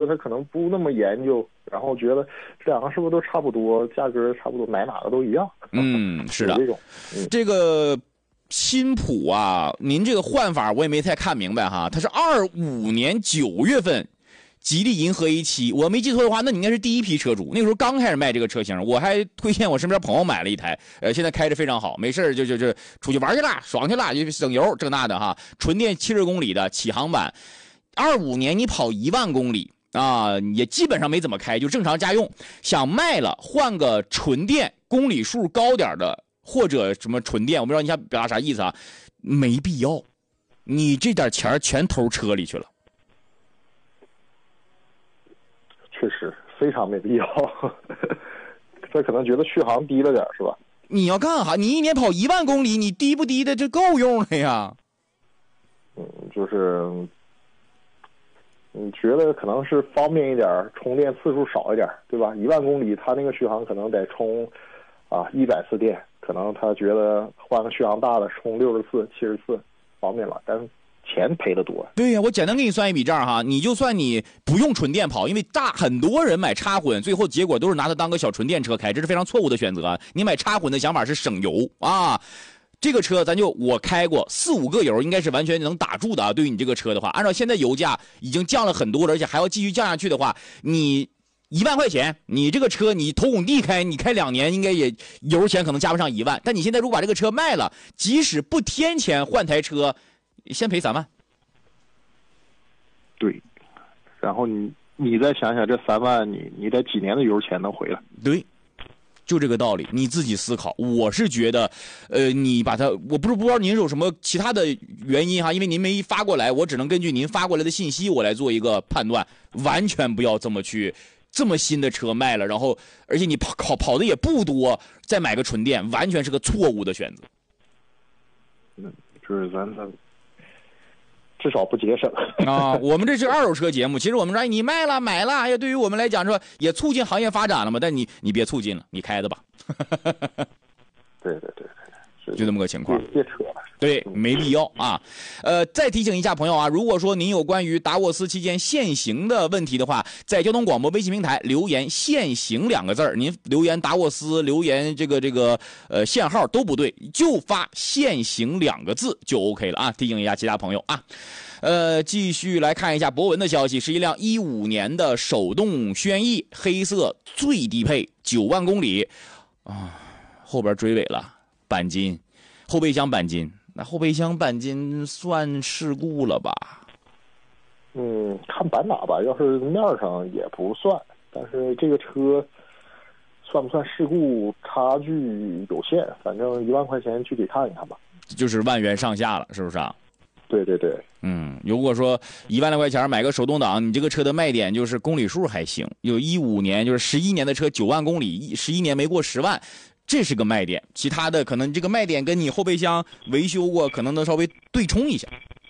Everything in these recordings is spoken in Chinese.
他可能不那么研究，然后觉得这两个是不是都差不多，价格差不多，买哪个都一样。 是的， 这种， 这个新普啊，您这个换法我也没太看明白哈，它是25年9月份。吉利银河 A7， 我没记错的话，那你应该是第一批车主。那个时候刚开始卖这个车型，我还推荐我身边朋友买了一台，现在开着非常好，没事就出去玩去了，爽去了，就省油这那的哈。纯电70公里的起航版，25年你跑1万公里啊，也基本上没怎么开，就正常家用。想卖了换个纯电，公里数高点的，或者什么纯电，我不知道你想表达啥意思啊？没必要，你这点钱全投车里去了。 确实非常没必要，这可能觉得续航低了点是吧？ 你要干哈？你一年跑1万公里，你低不低的这够用了呀？ 就是你觉得可能是方便一点，充电次数少一点，对吧？1万公里，它那个续航可能得充100次电，可能他觉得换个续航大的充60次、70次方便了，但是钱赔得多。 对呀，我简单给你算一笔账哈，你就算你不用纯电跑，因为很多人买插混，最后结果都是拿它当个小纯电车开，这是非常错误的选择。你买插混的想法是省油啊。这个车我开过4、5个油，应该是完全能打住的啊。对于你这个车的话，按照现在油价已经降了很多了，而且还要继续降下去的话，你1万块钱，你这个车你头拱地开，你开2年应该也油钱可能加不上1万。但你现在如果把这个车卖了，即使不添钱换台车，先赔3万。 对，然后你再想想这3万，你得几年的油钱能回来？ 对，就这个道理，你自己思考。我是觉得，你把它，我不知道您有什么其他的原因哈，因为您没发过来，我只能根据您发过来的信息，我来做一个判断。完全不要这么新的车卖了，然后而且你跑的也不多，再买个纯电，完全是个错误的选择。 就是咱至少不节省啊！我们这是二手车节目，其实我们说你卖了买了，哎呀，对于我们来讲说也促进行业发展了嘛。但你别促进了，你开的吧。 对， 就这么个情况。 别扯了。 对，没必要啊。再提醒一下朋友啊，如果说您有关于达沃斯期间限行的问题的话，在交通广播微信平台留言"限行"2个字，您留言达沃斯，留言这个限号都不对，就发"限行"2个字就 OK 了啊。提醒一下其他朋友啊。继续来看一下博文的消息，是一辆15年的手动轩逸，黑色，最低配，9万公里啊，后边追尾了，钣金，后备箱钣金。那后备箱钣金算事故了吧？ 看钣哪吧，要是面上也不算，但是这个车算不算事故差距有限，反正1万块钱具体看一看吧。 就是万元上下了，是不是啊？ 对。 如果说1万来块钱买个手动挡，你这个车的卖点就是公里数还行，有15年就是11年的车9万公里，11年没过10万。这是个卖点，其他的可能这个卖点跟你后备箱维修过可能能稍微对冲一下。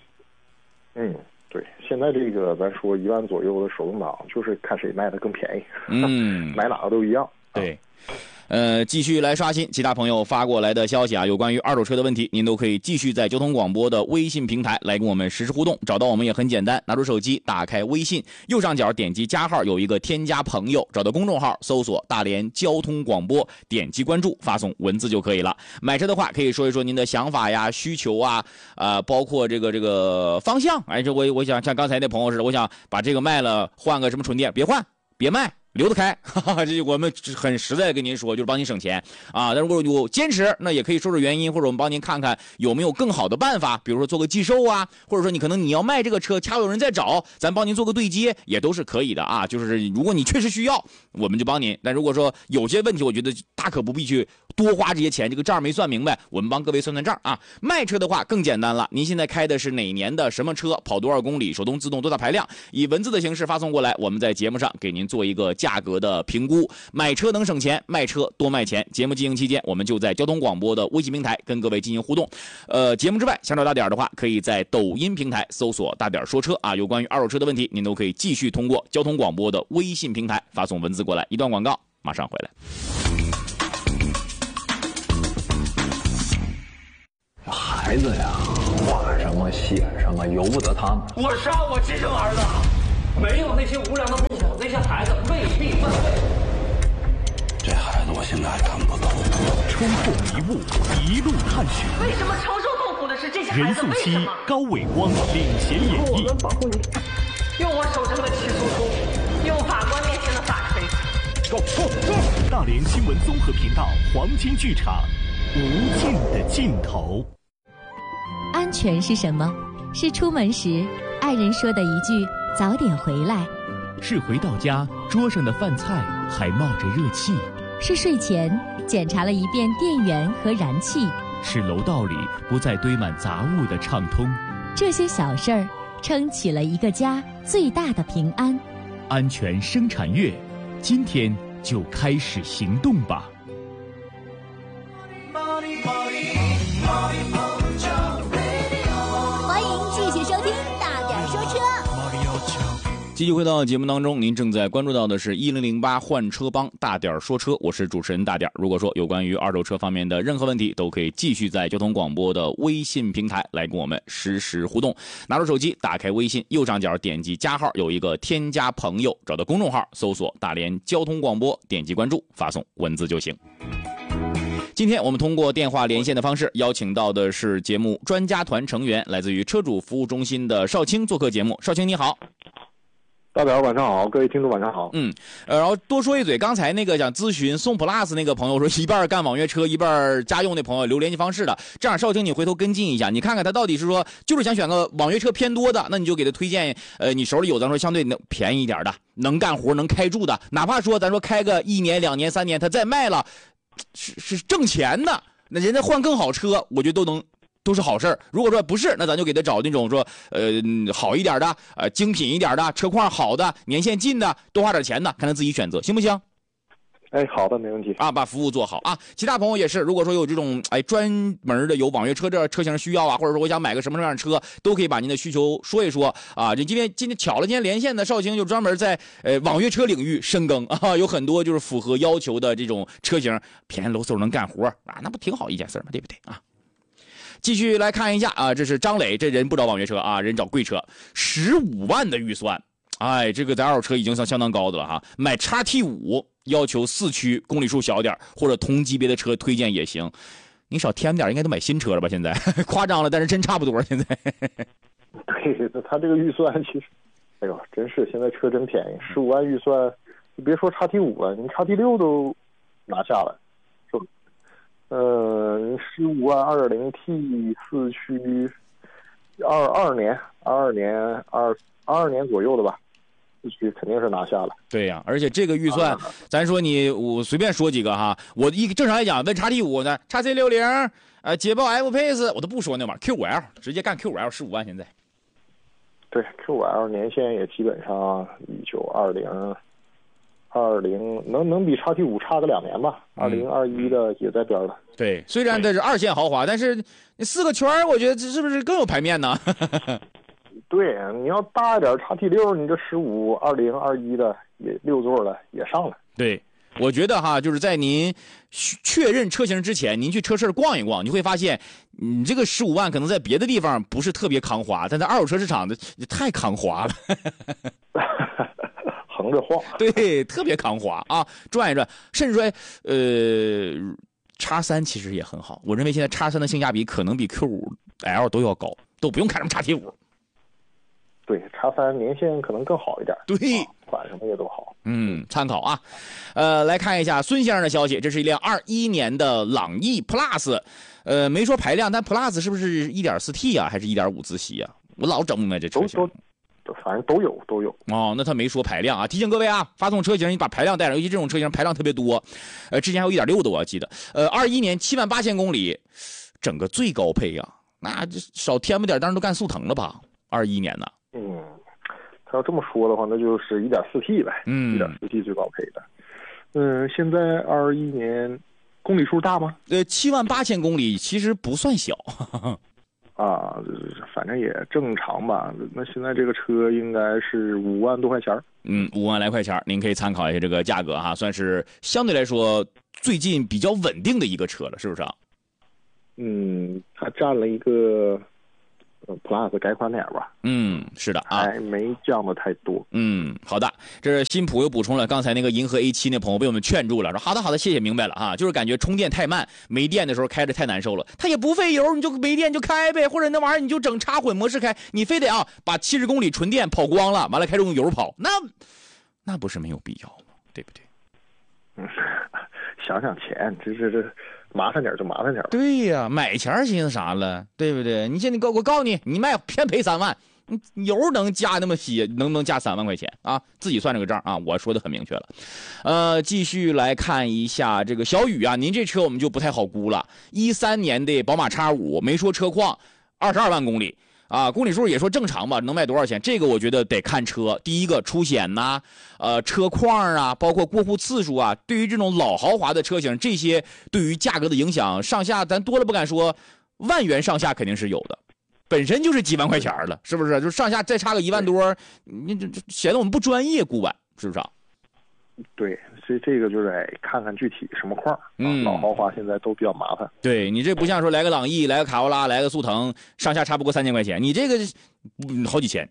对，现在这个咱说1万左右的手动挡，就是看谁卖的更便宜。买哪个都一样。 对。继续来刷新其他朋友发过来的消息啊，有关于二手车的问题，您都可以继续在交通广播的微信平台来跟我们实时互动。找到我们也很简单，拿出手机，打开微信，右上角点击加号，有一个添加朋友，找到公众号，搜索大连交通广播，点击关注，发送文字就可以了。买车的话，可以说一说您的想法呀、需求啊，包括这个方向。我想像刚才那朋友似的，我想把这个卖了，换个什么纯电，别换，别卖。留得开，这我们很实在的跟您说，就是帮您省钱啊。但如果有坚持，那也可以说说原因，或者我们帮您看看有没有更好的办法，比如说做个寄售啊，或者说你可能你要卖这个车，恰好有人在找，咱帮您做个对接，也都是可以的啊。就是如果你确实需要，我们就帮您。但如果说有些问题，我觉得大可不必去多花这些钱，这个账没算明白，我们帮各位算算账啊。卖车的话更简单了，您现在开的是哪年的什么车，跑多少公里，手动自动多大排量，以文字的形式发送过来，我们在节目上给您做一个价格的评估。买车能省钱，卖车多卖钱。节目进行期间，我们就在交通广播的微信平台跟各位进行互动。节目之外，想找大点的话，可以在抖音平台搜索大点说车啊。有关于二手车的问题，您都可以继续通过交通广播的微信平台发送文字过来。一段广告，马上回来。 孩子呀，画什么写什么由不得他们。 我杀我亲生儿子，没有那些无良的部冲破迷雾，一路探寻。 为什么承受痛苦的是这些孩子？ 任素汐、高伟光领衔演绎。 我们保护你，用我手中的七叔公，用法官面前的法锤。 大连新闻综合频道黄金剧场，无尽的尽头。 安全是什么？是出门时爱人说的一句“早点回来”， 是回到家桌上的饭菜还冒着热气， 是睡前检查了一遍电源和燃气， 是楼道里不再堆满杂物的畅通。 这些小事儿撑起了一个家最大的平安。 安全生产月，今天就开始行动吧。 欢迎继续收听大点说车。 继续回到节目当中，您正在关注到的是1008换车帮大点说车，我是主持人大点。如果说有关于二手车方面的任何问题，都可以继续在交通广播的微信平台来跟我们实时互动。拿出手机，打开微信，右上角点击加号，有一个添加朋友，找到公众号，搜索大连交通广播，点击关注，发送文字就行。今天我们通过电话连线的方式邀请到的是节目专家团成员，来自于车主服务中心的邵青做客节目。邵青你好。 大家晚上好，各位听众晚上好。 然后多说一嘴，刚才那个想咨询宋 plus 那个朋友说一半干网约车一半家用的朋友留联系方式的，这样邵青你回头跟进一下，你看看他到底是说就是想选个网约车偏多的，那你就给他推荐你手里有咱说相对能便宜一点的，能干活能开住的，哪怕说咱说开个1年2年3年他再卖了是挣钱的，那人家换更好车我觉得都是好事。如果说不是，那咱就给他找那种说好一点的精品一点的，车况好的，年限近的，多花点钱的，看他自己选择，行不行？ 好的，没问题啊，把服务做好啊。其他朋友也是，如果说有这种专门的有网约车这车型需要啊，或者说我想买个什么样的车，都可以把您的需求说一说啊。今天巧了，今天连线的邵青就专门在网约车领域深耕啊，有很多就是符合要求的这种车型，便宜搂嗖能干活啊，那不挺好一件事吗？对不对啊？继续来看一下啊，这是张磊，这人不找网约车啊，人找贵车，15万的预算，这个咱二手车已经算相当高的了哈。买 XT5 要求4驱，公里数小点，或者同级别的车推荐也行。你少添点，应该都买新车了吧？现在夸张了，但是真差不多。现在对，他这个预算其实，哎呦，真是现在车真便宜，15万预算，你别说 XT5 了，你 XT6 都拿下了。15万 2.0T 4驱，22年左右的吧，4驱肯定是拿下了。 对呀，而且这个预算，咱说我随便说几个哈，我正常来讲问 XT5 呢，XC60，捷豹 F-Pace 我都不说那玩意儿 ，Q5L 直接干 Q5L 15万现在。 对 ，Q5L 年限也基本上1920能比 XT5 差个2年吧，2021的也在边了。 对，虽然这是2线豪华，但是那4个圈我觉得这是不是更有排面呢？ 对，你要大一点 XT6，你这15 2021的也6座了，也上了。 对，我觉得哈，就是在您确认车型之前，您去车市逛一逛，你会发现，你这个15万可能在别的地方不是特别扛滑，但在二手车市场的太扛滑了。 横着晃， 对，特别扛滑啊，转一转，甚至说，X3其实也很好，我认为现在 X3的性价比可能比 Q5L 都要高，都不用看什么 XT5。 对 ，X3年限可能更好一点， 对， 款什么也都好。 参考啊。来看一下孙先生的消息，这是一辆21年的朗逸 Plus， 没说排量，但 Plus 是不是 1.4T 啊，还是 1.5自吸啊？我老整不明白这车型。 反正都有哦，那他没说排量啊。提醒各位啊，发送车型你把排量带上，尤其这种车型排量特别多。之前还有 1.6 的我记得。21年78000公里，整个最高配啊，那少添不点，当然都干速腾了吧？21年呢？ 他要这么说的话，那就是 1.4T 呗。1.4T 最高配的。现在21年公里数大吗 ？78000公里其实不算小。 反正也正常吧。那现在这个车应该是5万多块钱 ，5万来块钱，您可以参考一下这个价格哈，算是相对来说最近比较稳定的一个车了，是不是啊？ 它占了一个 Plus 改款点吧。 是的啊， 还没降的太多。 好的，这是新普又补充了刚才那个银河 A7那朋友被我们劝住了，说好的，谢谢，明白了啊，就是感觉充电太慢，没电的时候开着太难受了。它也不费油，你就没电就开呗，或者那玩意儿你就整插混模式开，你非得把70公里纯电跑光了，完了开始用油跑，那不是没有必要吗？对不对？ 想钱，这麻烦点就麻烦点。 对呀，买前寻思啥了，对不对？你现在我告诉你，你卖偏赔3万。油能加那么些，能加3万块钱啊？自己算这个账啊！我说的很明确了。继续来看一下这个小雨啊，您这车我们就不太好估了。13年的宝马 X5， 没说车况，22万公里啊，公里数也说正常吧，能卖多少钱？这个我觉得得看车。第一个出险呐，车况啊，包括过户次数啊，对于这种老豪华的车型，这些对于价格的影响，上下咱多了不敢说，万元上下肯定是有的。本身就是几万块钱了，是不是？就上下再差个1万多，你这显得我们不专业，估完是不是？ 对，所以这个就是看看具体什么况。老豪华现在都比较麻烦。 对，你这不像说来个朗逸、来个卡罗拉、来个速腾，上下差不过3000块钱，你这个好几千。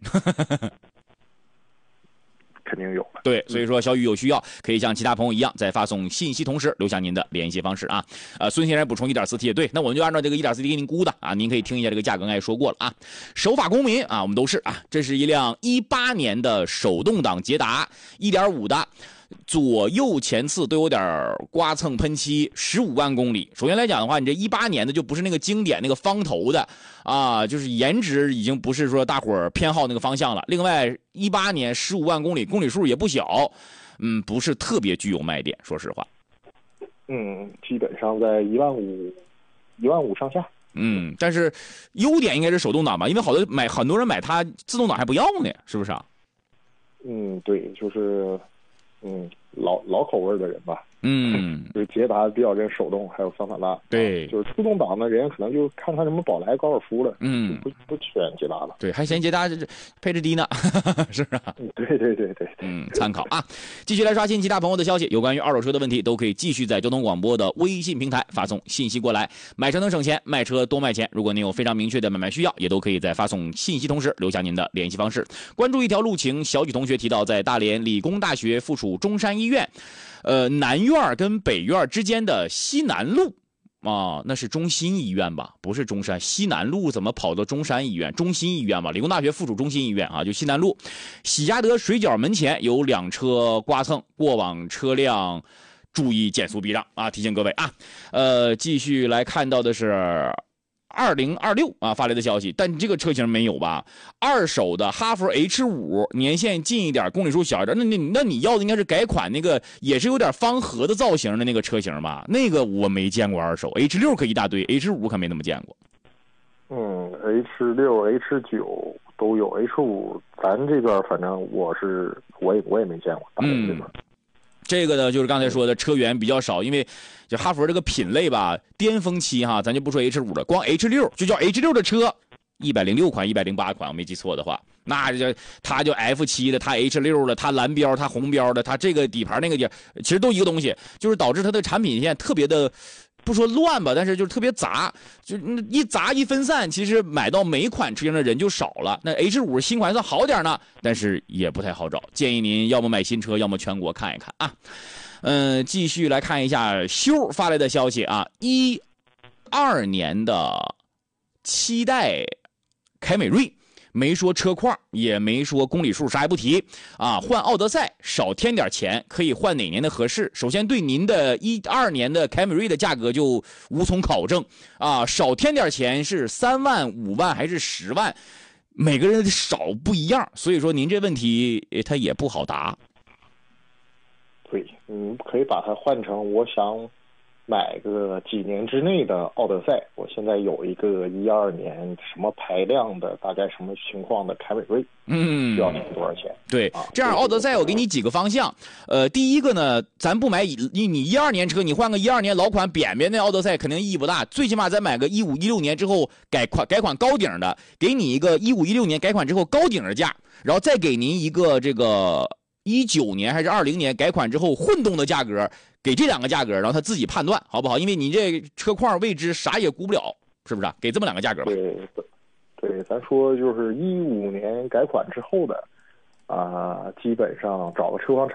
肯定有的。 对，所以说小雨有需要可以像其他朋友一样再发送信息，同时留下您的联系方式啊。孙先生补充 1.4T 也对，那我们就按照这个 1.4T 给您估的啊，您可以听一下这个价格，刚才说过了啊。守法公民啊，我们都是啊，这是一辆18年的手动挡捷达 1.5 的。左右前次都有点刮蹭喷漆，15万公里。首先来讲的话，你这18年的就不是那个经典那个方头的啊，就是颜值已经不是说大伙儿偏好那个方向了。另外18年15万公里，公里数也不小，不是特别具有卖点，说实话。 基本上在1万5上下。 但是优点应该是手动挡吧，因为很多人买它自动挡还不要呢，是不是啊？ 对，就是老口味的人吧。就是捷达比较认手动，还有桑塔纳。 对， 就是自动挡的人可能就看什么宝来、高尔夫了。不选捷达了。 对，还嫌捷达配置低呢，是吧？ 对。 参考啊。继续来刷新其他朋友的消息，有关于二手车的问题都可以继续在交通广播的微信平台发送信息过来。买车能省钱，卖车多卖钱。如果您有非常明确的买卖需要，也都可以在发送信息同时留下您的联系方式。关注一条路情，小雨同学提到，在大连理工大学附属中山医院。南院跟北院之间的西南路啊，那是中心医院吧？不是中山。西南路怎么跑到中山医院？中心医院嘛，理工大学附属中心医院啊，就西南路。喜家德水饺门前有2车刮蹭，过往车辆注意减速避让啊！提醒各位啊。继续来看到的是。2026啊发来的消息，但你这个车型没有吧？二手的哈弗 H5，年限近一点，公里数小一点，那你要的应该是改款那个，也是有点方盒的造型的那个车型吧？那个我没见过二手 H6 可一大堆 ，H5 可没那么见过。 H6、H9都有 ，H5 咱这边反正我也没见过，大连这边。 这个呢，就是刚才说的车源比较少，因为就哈弗这个品类吧，巅峰期哈，咱就不说 H5 了，光 H6 就叫 H6 的车，106款、108款，我没记错的话，那它就 F7 的，它 H6 的，它蓝标，它红标的，它这个底盘那个其实都一个东西，就是导致它的产品线特别的。不说乱吧，但是就是特别杂，就一杂一分散，其实买到每款车型的人就少了。那 H5 新款算好点呢，但是也不太好找，建议您要么买新车，要么全国看一看啊。继续来看一下修发来的消息啊，12年的7代凯美瑞。没说车况，也没说公里数，啥也不提啊。换奥德赛少添点钱，可以换哪年的合适？首先对您的12年的凯美瑞的价格就无从考证啊。少添点钱是3万、5万还是10万？每个人的少不一样，所以说您这问题它也不好答。 对，可以把它换成我想买个几年之内的奥德赛，我现在有一个12年什么排量的，大概什么情况的凯美瑞，需要你多少钱？ 对，这样奥德赛我给你几个方向。第一个呢，咱不买你12年车，你换个12年老款扁扁的奥德赛肯定意义不大，最起码咱买个15、16年之后改款高顶的，给你一个15、16年改款之后高顶的价，然后再给您一个这个19年还是20年改款之后混动的价格。给这2个价格，然后他自己判断好不好？因为你这车况未知，啥也估不了，是不是？给这么2个价格吧。 对，咱说就是15年改款之后的基本上找个车行